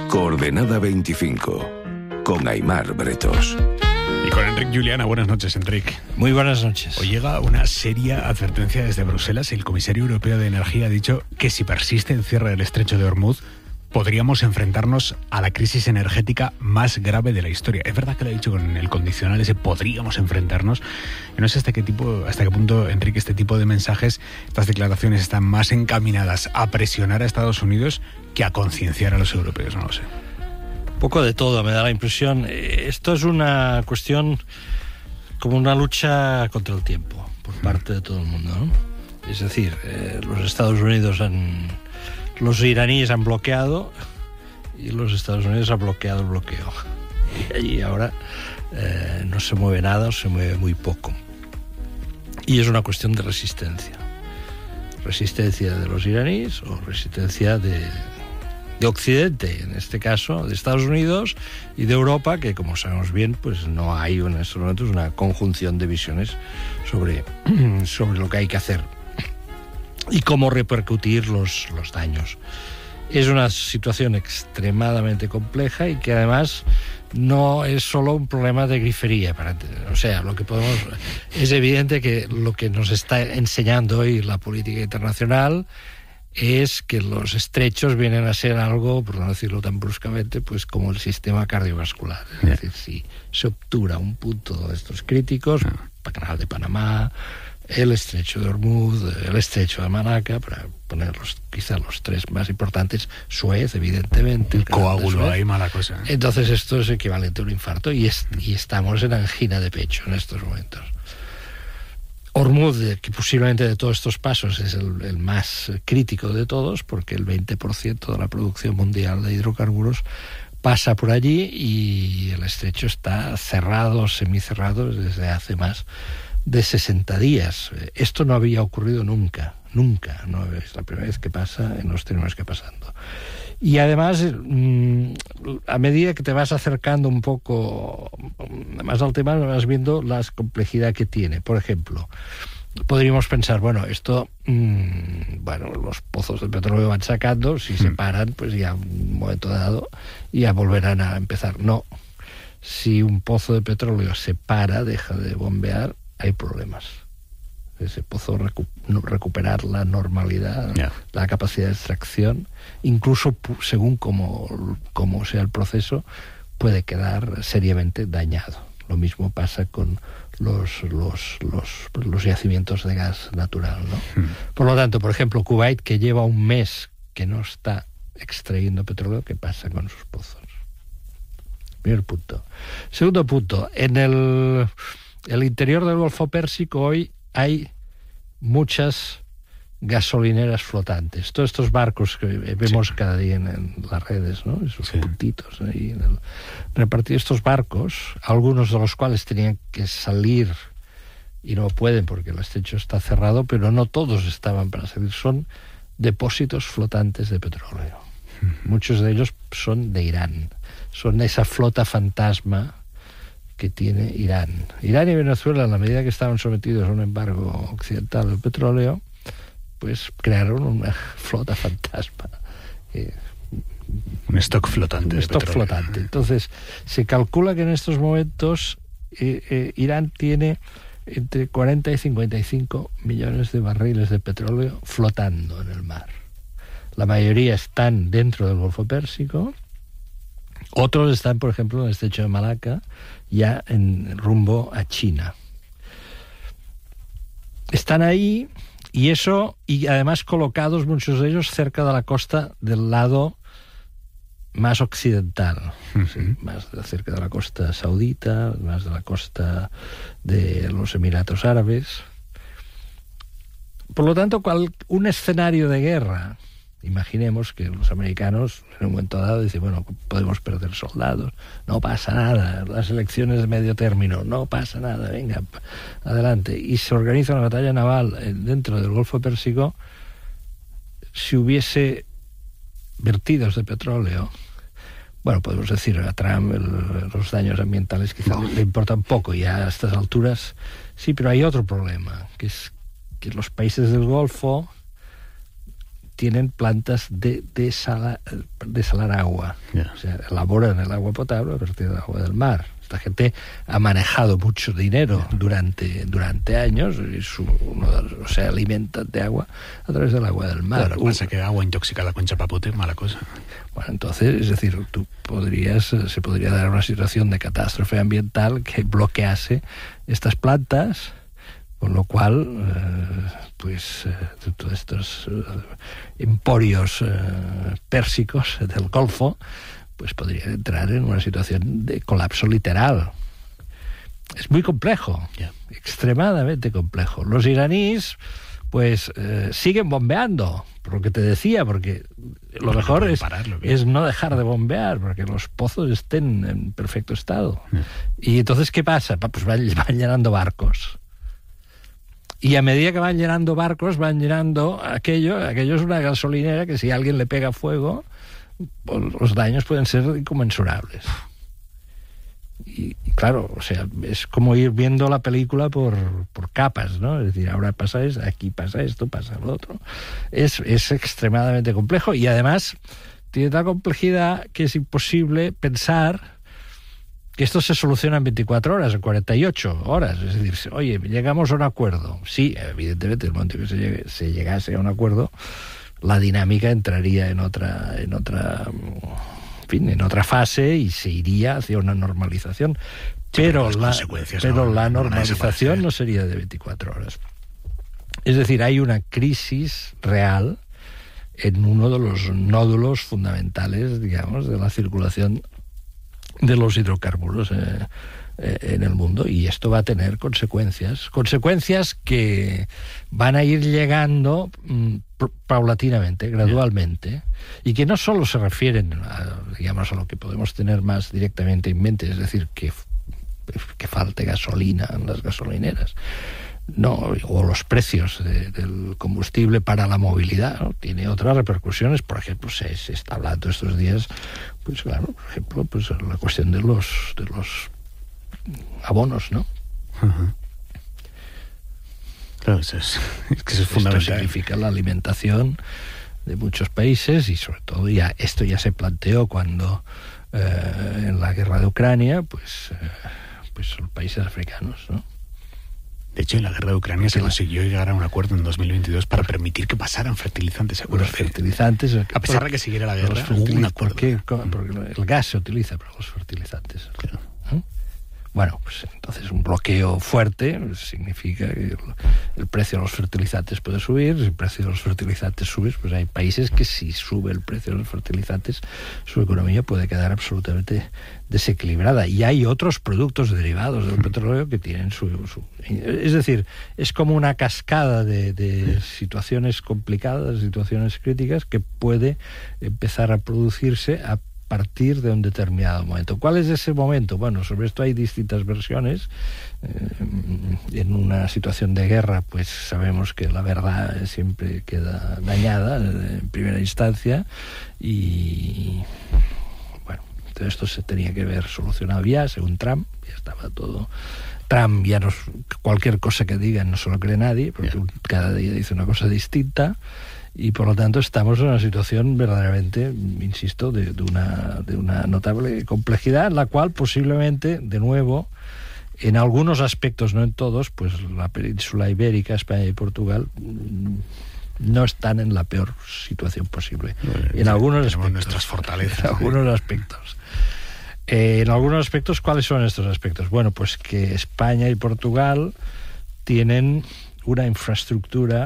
Coordenada 25, con Aimar Bretos. Y con Enric Juliana. Buenas noches, Enric. Muy buenas noches. Hoy llega una seria advertencia desde Bruselas. El comisario europeo de Energía ha dicho que si persiste el cierre del estrecho de Hormuz, podríamos enfrentarnos a la crisis energética más grave de la historia. Es verdad que lo ha dicho con el condicional ese, podríamos enfrentarnos. Y no sé hasta qué punto, Enrique, este tipo de mensajes, estas declaraciones están más encaminadas a presionar a Estados Unidos que a concienciar a los europeos, no lo sé. Poco de todo, me da la impresión. Esto es una cuestión como una lucha contra el tiempo por parte de todo el mundo, ¿no? Es decir, los Estados Unidos los iraníes han bloqueado y los Estados Unidos han bloqueado el bloqueo. Y allí ahora no se mueve nada o se mueve muy poco. Y es una cuestión de resistencia. Resistencia de los iraníes o resistencia de Occidente, en este caso de Estados Unidos y de Europa, que como sabemos bien, pues no hay en estos momentos una conjunción de visiones sobre lo que hay que hacer y cómo repercutir los daños. Es una situación extremadamente compleja y que además no es solo un problema de grifería. O sea, es evidente que lo que nos está enseñando hoy la política internacional es que los estrechos vienen a ser algo, por no decirlo tan bruscamente, pues como el sistema cardiovascular. Es decir, si se obtura un punto de estos críticos, el Canal de Panamá, el estrecho de Hormuz, el estrecho de Malaca, para ponerlos quizás los tres más importantes, Suez, evidentemente. El coágulo, ahí mala cosa. Entonces esto es equivalente a un infarto y estamos en angina de pecho en estos momentos. Hormuz, que posiblemente de todos estos pasos es el más crítico de todos, porque el 20% de la producción mundial de hidrocarburos pasa por allí y el estrecho está cerrado, semicerrado desde hace más de 60 días. Esto no había ocurrido nunca, no es la primera vez que pasa en los términos que pasando. Y además, a medida que te vas acercando un poco más al tema, vas viendo la complejidad que tiene. Por ejemplo, podríamos pensar, los pozos de petróleo van sacando, si se paran, pues ya en un momento dado ya volverán a empezar. No, si un pozo de petróleo se para, deja de bombear, hay problemas. Ese pozo recuperar la normalidad, la capacidad de extracción, incluso según cómo sea el proceso, puede quedar seriamente dañado. Lo mismo pasa con los yacimientos de gas natural, ¿no? Por lo tanto, por ejemplo, Kuwait, que lleva un mes que no está extrayendo petróleo, ¿qué pasa con sus pozos? Primer punto. Segundo punto, en el interior del Golfo Pérsico hoy hay muchas gasolineras flotantes. Todos estos barcos que vemos cada día en las redes, ¿no? Esos puntitos ahí repartidos. Estos barcos, algunos de los cuales tenían que salir y no pueden porque el estrecho está cerrado, pero no todos estaban para salir. Son depósitos flotantes de petróleo. Muchos de ellos son de Irán. Son esa flota fantasma que tiene Irán. Irán y Venezuela, en la medida que estaban sometidos a un embargo occidental del petróleo, pues crearon una flota fantasma. Un stock flotante. Un stock flotante. Entonces, se calcula que en estos momentos Irán tiene entre 40 y 55 millones de barriles de petróleo flotando en el mar. La mayoría están dentro del Golfo Pérsico. Otros están, por ejemplo, en el estrecho de Malaca, ya en rumbo a China. Están ahí y además colocados muchos de ellos cerca de la costa del lado más occidental, más cerca de la costa saudita, más de la costa de los Emiratos Árabes. Por lo tanto, un escenario de guerra, imaginemos que los americanos en un momento dado dicen, podemos perder soldados, no pasa nada, las elecciones de medio término, no pasa nada, venga, adelante, y se organiza una batalla naval dentro del Golfo Pérsico. Si hubiese vertidos de petróleo, podemos decir a Trump los daños ambientales quizás le importan poco ya a estas alturas, sí, pero hay otro problema, que es que los países del Golfo tienen plantas de desalar agua. Yeah. O sea, elaboran el agua potable a partir del agua del mar. Esta gente ha manejado mucho dinero durante años y se alimentan de agua a través del agua del mar. Claro, pasa que agua intoxicada con chapapote, mala cosa. Bueno, entonces, es decir, se podría dar una situación de catástrofe ambiental que bloquease estas plantas, con lo cual, todos estos emporios pérsicos del Golfo, pues podrían entrar en una situación de colapso literal. Es muy complejo, extremadamente complejo. Los iraníes, pues, siguen bombeando, por lo que te decía, porque lo mejor es no dejar de bombear, porque los pozos estén en perfecto estado. Y entonces, ¿qué pasa? Pues van llenando barcos. Y a medida que van llenando barcos, van llenando aquello es una gasolinera que si alguien le pega fuego, pues los daños pueden ser inconmensurables. Y claro, o sea, es como ir viendo la película por capas, ¿no? Es decir, ahora pasa esto, aquí pasa esto, pasa lo otro. Es extremadamente complejo y además tiene tal complejidad que es imposible pensar que esto se soluciona en 24 horas, en 48 horas. Es decir, oye, llegamos a un acuerdo. Sí, evidentemente, el momento que se llegase a un acuerdo, la dinámica entraría en otra fase y se iría hacia una normalización. Pero la normalización no sería de 24 horas. Es decir, hay una crisis real en uno de los nódulos fundamentales, digamos, de la circulación de los hidrocarburos en el mundo, y esto va a tener consecuencias que van a ir llegando paulatinamente, gradualmente, y que no solo se refieren a lo que podemos tener más directamente en mente, es decir, que falte gasolina en las gasolineras, no, o los precios del combustible para la movilidad, ¿no? Tiene otras repercusiones. Por ejemplo, se está hablando estos días, pues claro, por ejemplo, pues la cuestión de los abonos, ¿no? Uh-huh. Claro, es que eso es fundamental. Esto significa la alimentación de muchos países, y sobre todo esto ya se planteó cuando en la guerra de Ucrania, pues son países africanos, ¿no? De hecho, en la guerra de Ucrania se consiguió llegar a un acuerdo en 2022 para permitir que pasaran fertilizantes. Los fertilizantes, a pesar de que siguiera la guerra, hubo un acuerdo. Porque el gas se utiliza para los fertilizantes. Claro. Bueno, pues entonces un bloqueo fuerte significa que el precio de los fertilizantes puede subir. Si el precio de los fertilizantes sube, pues hay países que si sube el precio de los fertilizantes, su economía puede quedar absolutamente desequilibrada. Y hay otros productos derivados del petróleo que tienen su... Es decir, es como una cascada de situaciones complicadas, situaciones críticas, que puede empezar a producirse a partir de un determinado momento. ¿Cuál es ese momento? Bueno, sobre esto hay distintas versiones. En una situación de guerra, pues sabemos que la verdad siempre queda dañada en primera instancia, y bueno, todo esto se tenía que ver solucionado ya, según Trump. Ya estaba todo. Trump ya cualquier cosa que digan no se lo cree nadie, porque cada día dice una cosa distinta. Y por lo tanto estamos en una situación verdaderamente, insisto, de una notable complejidad, en la cual posiblemente, de nuevo, en algunos aspectos, no en todos, pues la península ibérica, España y Portugal, no están en la peor situación posible. En algunos aspectos, nuestras fortalezas. En algunos aspectos. En algunos aspectos, ¿cuáles son estos aspectos? Bueno, pues que España y Portugal tienen una infraestructura